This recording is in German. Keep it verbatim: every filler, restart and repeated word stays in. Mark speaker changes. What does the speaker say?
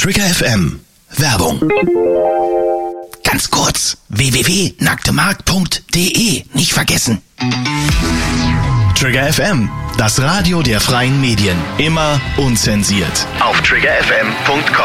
Speaker 1: Trigger F M. Werbung. Ganz kurz, w w w punkt nacktemarkt punkt de, nicht vergessen. Trigger F M, das Radio der freien Medien. Immer unzensiert. Auf trigger f m punkt com.